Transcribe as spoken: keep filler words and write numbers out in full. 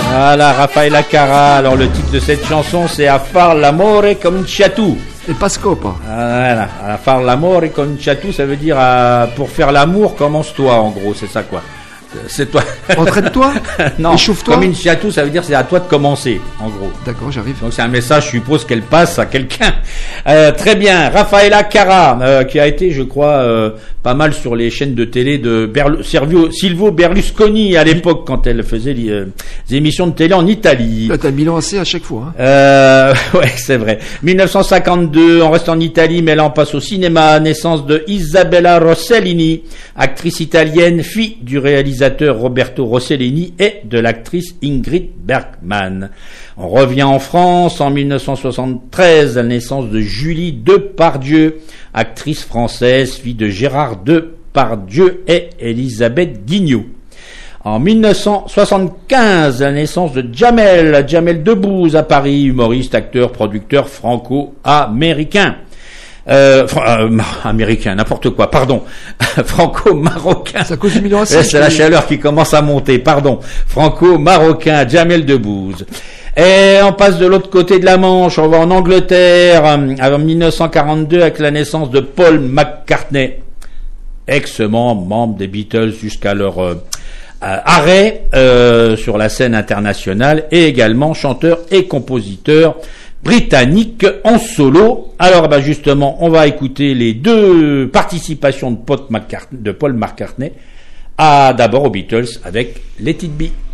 Voilà, Raffaella Carrà. Alors le titre de cette chanson, c'est A far l'amore cominciatu. Et pas scopa. Voilà, A far l'amore cominciatu, ça veut dire euh, pour faire l'amour, commence-toi en gros, c'est ça quoi. C'est toi. Entraîne-toi. Non. Échauffe-toi. Cominciatu, ça veut dire c'est à toi de commencer, en gros. D'accord, j'arrive. Donc c'est un message, je suppose qu'elle passe à quelqu'un. Euh, très bien, Raffaella Carrà, euh, qui a été, je crois, euh, pas mal sur les chaînes de télé de Berlu- Servio, Silvio Berlusconi à l'époque quand elle faisait les, euh, les émissions de télé en Italie. Là, t'as mis lancé à chaque fois. Hein. Euh, ouais, c'est vrai. dix-neuf cent cinquante-deux, on reste en Italie, mais là on passe au cinéma. Naissance de Isabella Rossellini, actrice italienne, fille du réalisateur Roberto Rossellini et de l'actrice Ingrid Bergman. On revient en France en dix-neuf cent soixante-treize, la naissance de Julie Depardieu, actrice française, fille de Gérard Depardieu et Elisabeth Guignot. En dix-neuf cent soixante-quinze, la naissance de Jamel, Jamel Debbouze à Paris, humoriste, acteur, producteur franco-américain. Euh, euh, américain, n'importe quoi, pardon, franco-marocain. C'est à cause du Milan A C. C'est la chaleur qui commence à monter, pardon. Franco-marocain, Jamel Debbouze. Et on passe de l'autre côté de la Manche, on va en Angleterre, en dix-neuf cent quarante-deux, avec la naissance de Paul McCartney, ex-membre, membre des Beatles jusqu'à leur euh, euh, arrêt euh, sur la scène internationale, et également chanteur et compositeur britannique en solo. Alors bah justement, on va écouter les deux participations de Paul McCartney, de Paul McCartney à d'abord aux Beatles avec Let It Be.